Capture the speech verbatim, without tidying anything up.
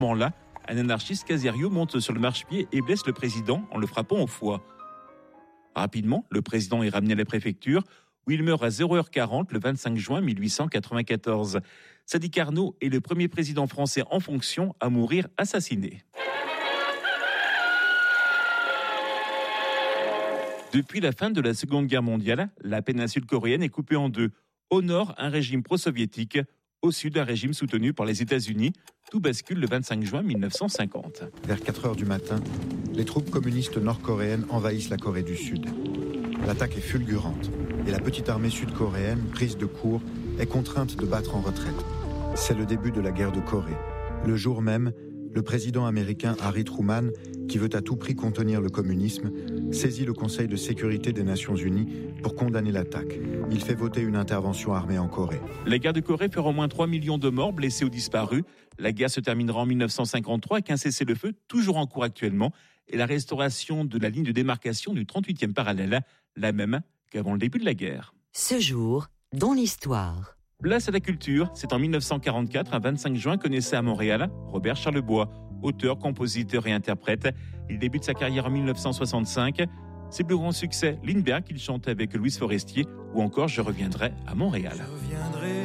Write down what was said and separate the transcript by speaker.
Speaker 1: Là, un anarchiste Caserio monte sur le marchepied et blesse le président en le frappant au foie. Rapidement, le président est ramené à la préfecture où il meurt à zéro heure quarante le vingt-cinq juin mille huit cent quatre-vingt-quatorze. Sadi Carnot est le premier président français en fonction à mourir assassiné. Depuis la fin de la Seconde Guerre mondiale, la péninsule coréenne est coupée en deux. Au nord, un régime pro-soviétique. Au sud, un régime soutenu par les États-Unis. Tout bascule le vingt-cinq juin mille neuf cent cinquante.
Speaker 2: Vers quatre heures du matin, les troupes communistes nord-coréennes envahissent la Corée du Sud. L'attaque est fulgurante et la petite armée sud-coréenne, prise de court, est contrainte de battre en retraite. C'est le début de la guerre de Corée. Le jour même, le président américain Harry Truman, qui veut à tout prix contenir le communisme, saisit le Conseil de sécurité des Nations Unies pour condamner l'attaque. Il fait voter une intervention armée en Corée.
Speaker 1: La guerre de Corée fera au moins trois millions de morts, blessés ou disparus. La guerre se terminera en mille neuf cent cinquante-trois avec un cessez-le-feu toujours en cours actuellement et la restauration de la ligne de démarcation du trente-huitième parallèle, la même qu'avant le début de la guerre.
Speaker 3: Ce jour, dans l'histoire.
Speaker 1: Place à la culture, c'est en mille neuf cent quarante-quatre, un vingt-cinq juin, que naissait à Montréal Robert Charlebois, auteur, compositeur et interprète. Il débute sa carrière en mille neuf cent soixante-cinq. Ses plus grands succès, Lindbergh, qu'il chante avec Louis Forestier, ou encore Je reviendrai à Montréal.
Speaker 4: Je reviendrai